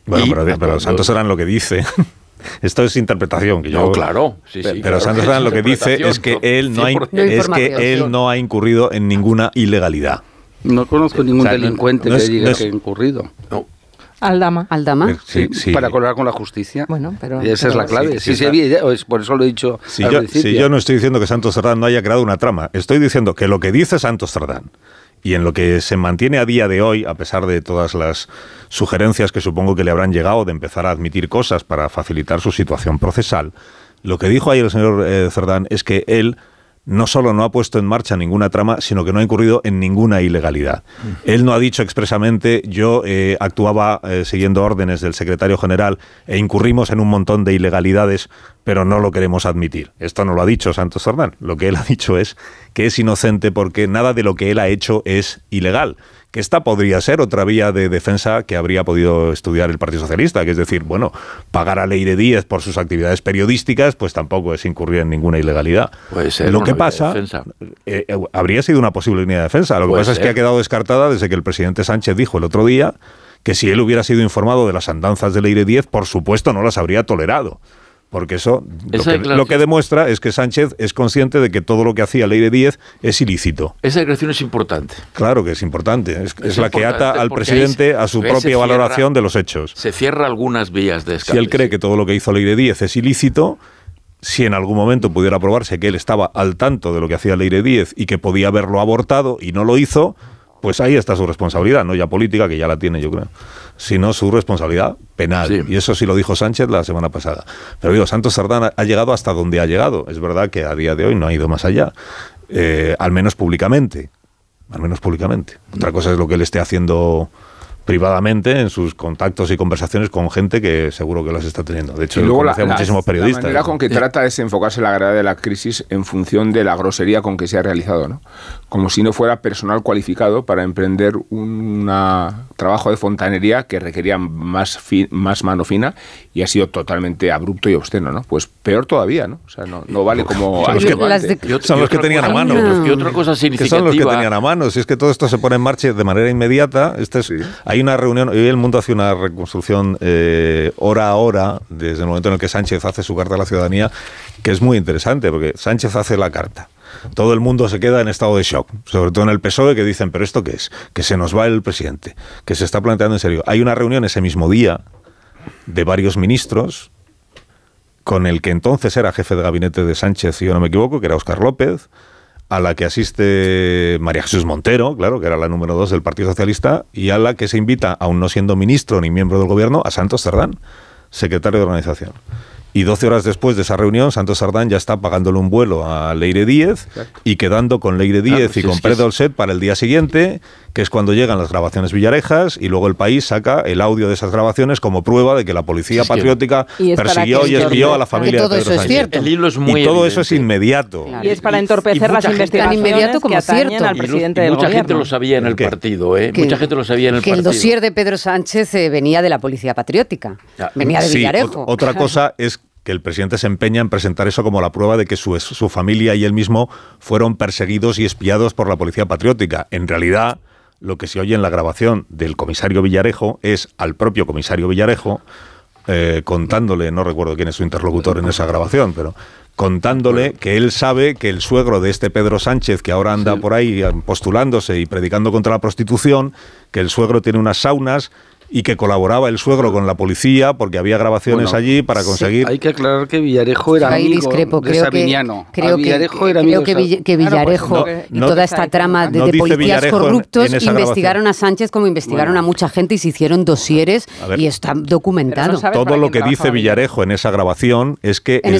Bueno, pero Santos Cerdán lo que dice... Esto es interpretación. Claro. Pero Santos Cerdán lo que dice es que él no ha incurrido en ninguna ilegalidad. No conozco ningún delincuente que diga que ha incurrido. No. Aldama. Sí. Para colaborar con la justicia. Bueno, pero... Esa es la clave. Sí, por eso lo he dicho al principio. Si yo no estoy diciendo que Santos Cerdán no haya creado una trama, estoy diciendo que lo que dice Santos Cerdán y en lo que se mantiene a día de hoy, a pesar de todas las sugerencias que supongo que le habrán llegado de empezar a admitir cosas para facilitar su situación procesal, lo que dijo ayer el señor Cerdán es que él no solo no ha puesto en marcha ninguna trama, sino que no ha incurrido en ninguna ilegalidad. Él no ha dicho expresamente, yo actuaba siguiendo órdenes del secretario general e incurrimos en un montón de ilegalidades, pero no lo queremos admitir. Esto no lo ha dicho Santos Cerdán. Lo que él ha dicho es que es inocente porque nada de lo que él ha hecho es ilegal. Que esta podría ser otra vía de defensa que habría podido estudiar el Partido Socialista, que es decir, bueno, pagar a Leire Díez por sus actividades periodísticas, pues tampoco es incurrir en ninguna ilegalidad. Puede ser. Lo que pasa, habría sido una posible línea de defensa. Lo que pasa es que ha quedado descartada desde que el presidente Sánchez dijo el otro día que si él hubiera sido informado de las andanzas de Leire Díez, por supuesto no las habría tolerado. Porque eso lo que demuestra es que Sánchez es consciente de que todo lo que hacía Leire Díez es ilícito. Esa declaración es importante. Claro que es importante. Es la que ata al presidente a su propia valoración de los hechos. Se cierra algunas vías de escape. Si él cree que todo lo que hizo Leire Díez es ilícito, si en algún momento pudiera probarse que él estaba al tanto de lo que hacía Leire Díez y que podía haberlo abortado y no lo hizo, pues ahí está su responsabilidad, no ya política, que ya la tiene, yo creo, sino su responsabilidad penal. Sí. Y eso sí lo dijo Sánchez la semana pasada. Pero digo, Santos Cerdán ha llegado hasta donde ha llegado. Es verdad que a día de hoy no ha ido más allá, al menos públicamente. Otra cosa es lo que él esté haciendo privadamente en sus contactos y conversaciones con gente que seguro que las está teniendo. De hecho, yo conocí a muchísimos periodistas. La manera con que trata es enfocarse la gravedad de la crisis en función de la grosería con que se ha realizado, ¿no? Como si no fuera personal cualificado para emprender un trabajo de fontanería que requería más mano fina y ha sido totalmente abrupto y obsceno, ¿no? Pues peor todavía, ¿no? O sea, no vale como... Son los que tenían a mano. Y otra cosa significativa... Que son los que tenían a mano. Si es que todo esto se pone en marcha de manera inmediata, hay una reunión, hoy el mundo hace una reconstrucción hora a hora, desde el momento en el que Sánchez hace su carta a la ciudadanía, que es muy interesante, porque Sánchez hace la carta. Todo el mundo se queda en estado de shock, sobre todo en el PSOE, que dicen, ¿pero esto qué es? Que se nos va el presidente, que se está planteando en serio. Hay una reunión ese mismo día de varios ministros, con el que entonces era jefe de gabinete de Sánchez, si yo no me equivoco, que era Óscar López, a la que asiste María Jesús Montero, claro, que era la número 2 del Partido Socialista, y a la que se invita, aún no siendo ministro ni miembro del gobierno, a Santos Cerdán, secretario de organización. Y 12 horas después de esa reunión, Santos Cerdán ya está pagándole un vuelo a Leire Díez y quedando con Leire Díez y con Pérez Dolcet para el día siguiente, que es cuando llegan las grabaciones Villarejas, y luego El País saca el audio de esas grabaciones como prueba de que la policía patriótica persiguió y espió a la familia de Pedro Sánchez. El hilo es muy y todo evidente. eso es inmediato. Claro. Y es para entorpecer las investigaciones inmediato como que atañen al presidente del mucha gobierno. Gente lo sabía en el partido, ¿eh? Mucha gente lo sabía en el partido. Que el dossier de Pedro Sánchez venía de la policía patriótica, venía de Villarejo. Otra cosa es que el presidente se empeña en presentar eso como la prueba de que su familia y él mismo fueron perseguidos y espiados por la policía patriótica. En realidad, lo que se oye en la grabación del comisario Villarejo es al propio comisario Villarejo contándole, no recuerdo quién es su interlocutor en esa grabación, pero contándole que él sabe que el suegro de este Pedro Sánchez, que ahora anda por ahí postulándose y predicando contra la prostitución, que el suegro tiene unas saunas y que colaboraba el suegro con la policía porque había grabaciones allí para conseguir... Hay que aclarar que Villarejo era amigo de Sabiñano. Creo que Villarejo y toda esta trama de policías corruptos investigaron a Sánchez como investigaron a mucha gente y se hicieron dosieres y está documentado. Todo lo que dice Villarejo en esa grabación es que el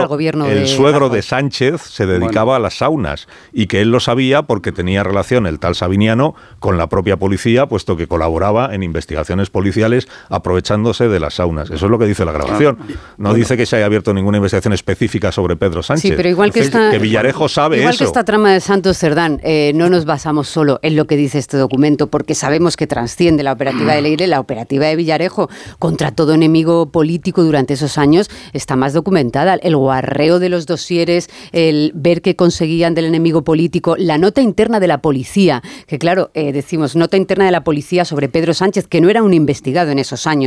suegro de Sánchez se dedicaba a las saunas y que él lo sabía porque tenía relación el tal Sabiñano con la propia policía, puesto que colaboraba en investigaciones policiales aprovechándose de las saunas. Eso es lo que dice la grabación. No dice que se haya abierto ninguna investigación específica sobre Pedro Sánchez. Sí, pero igual que Villarejo sabe igual eso. Que esta trama de Santos Cerdán, no nos basamos solo en lo que dice este documento, porque sabemos que trasciende la operativa de Leire, la operativa de Villarejo contra todo enemigo político durante esos años está más documentada. El guarreo de los dosieres, el ver qué conseguían del enemigo político, la nota interna de la policía, que claro, decimos nota interna de la policía sobre Pedro Sánchez, que no era un investigado en esos años.